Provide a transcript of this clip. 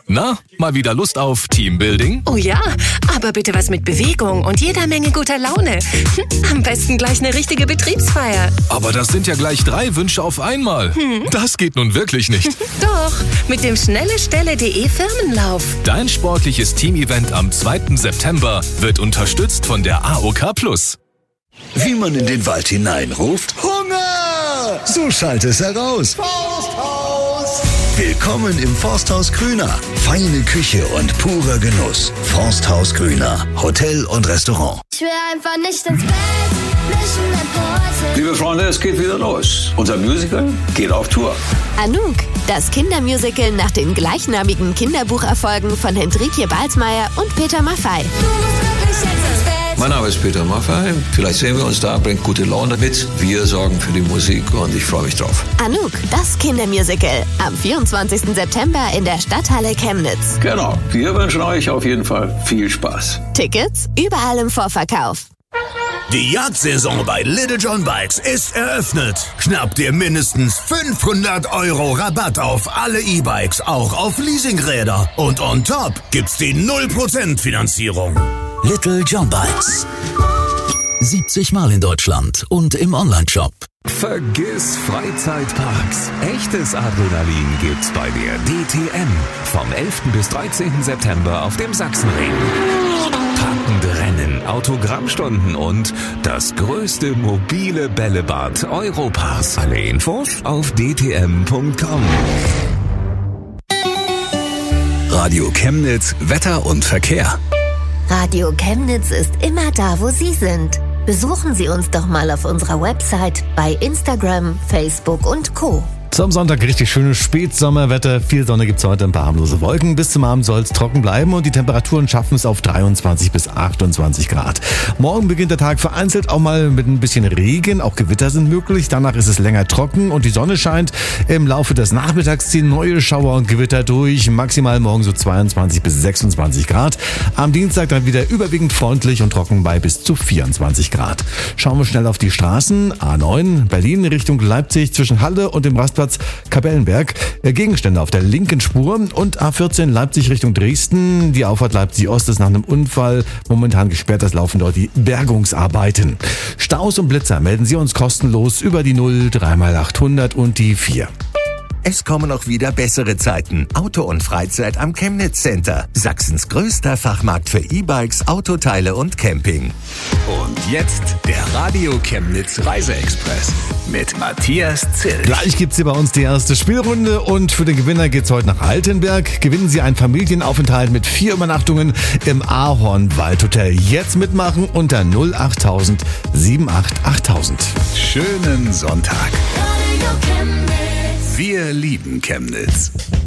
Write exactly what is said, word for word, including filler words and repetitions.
Na, mal wieder Lust auf Teambuilding? Oh ja, aber bitte was mit Bewegung und jeder Menge guter Laune. Am besten gleich eine richtige Betriebsfeier. Aber das sind ja gleich drei Wünsche auf einmal. Hm. Das geht nun wirklich nicht. Doch, mit dem schnellestelle.de Firmenlauf. Dein sportliches Teamevent am zweiten September wird unterstützt von der A O K Plus. Wie man in den Wald hineinruft: Hunger! So schallt es heraus. Forsthaus! Willkommen im Forsthaus Grüner. Feine Küche und purer Genuss. Forsthaus Grüner. Hotel und Restaurant. Ich will einfach nicht ins Bett, nicht in den Porzellan. Liebe Freunde, es geht wieder los. Unser Musical geht auf Tour. Anouk, das Kindermusical nach den gleichnamigen Kinderbucherfolgen von Hendrikje Balsmeier und Peter Maffay. Du musst wirklich jetzt ins Bett. Mein Name ist Peter Maffay. Vielleicht sehen wir uns da, bringt gute Laune mit. Wir sorgen für die Musik und ich freue mich drauf. Anouk, das Kindermusical. Am vierundzwanzigsten September in der Stadthalle Chemnitz. Genau. Wir wünschen euch auf jeden Fall viel Spaß. Tickets überall im Vorverkauf. Die Jagdsaison bei Little John Bikes ist eröffnet. Schnapp dir mindestens fünfhundert Euro Rabatt auf alle E-Bikes, auch auf Leasingräder. Und on top gibt's die null Prozent Finanzierung. Little John Bikes. siebzig Mal in Deutschland und im Onlineshop. Vergiss Freizeitparks. Echtes Adrenalin gibt's bei der D T M. Vom elften bis dreizehnten September auf dem Sachsenring. Packende Rennen, Autogrammstunden und das größte mobile Bällebad Europas. Alle Infos auf d t m punkt com. Radio Chemnitz, Wetter und Verkehr. Radio Chemnitz ist immer da, wo Sie sind. Besuchen Sie uns doch mal auf unserer Website, bei Instagram, Facebook und Co. Zum Sonntag richtig schönes Spätsommerwetter. Viel Sonne gibt's heute, ein paar harmlose Wolken. Bis zum Abend soll es trocken bleiben und die Temperaturen schaffen es auf dreiundzwanzig bis achtundzwanzig Grad. Morgen beginnt der Tag vereinzelt auch mal mit ein bisschen Regen. Auch Gewitter sind möglich. Danach ist es länger trocken und die Sonne scheint. Im Laufe des Nachmittags ziehen neue Schauer und Gewitter durch. Maximal morgen so zweiundzwanzig bis sechsundzwanzig Grad. Am Dienstag dann wieder überwiegend freundlich und trocken bei bis zu vierundzwanzig Grad. Schauen wir schnell auf die Straßen. A neun Berlin Richtung Leipzig zwischen Halle und dem Rastplatz Kapellenberg. Gegenstände auf der linken Spur und A vierzehn Leipzig Richtung Dresden. Die Auffahrt Leipzig Ost ist nach einem Unfall momentan gesperrt. Das laufen dort die Bergungsarbeiten. Staus und Blitzer melden Sie uns kostenlos über die null drei mal achthundert und die vier. Es kommen auch wieder bessere Zeiten. Auto und Freizeit am Chemnitz Center. Sachsens größter Fachmarkt für E-Bikes, Autoteile und Camping. Und jetzt der Radio Chemnitz Reiseexpress mit Matthias Zill. Gleich gibt's hier bei uns die erste Spielrunde und für den Gewinner geht's heute nach Altenberg. Gewinnen Sie einen Familienaufenthalt mit vier Übernachtungen im Ahornwaldhotel. Jetzt mitmachen unter null achttausend siebenundachtzig achttausend. Schönen Sonntag. Radio Chemnitz. Wir lieben Chemnitz.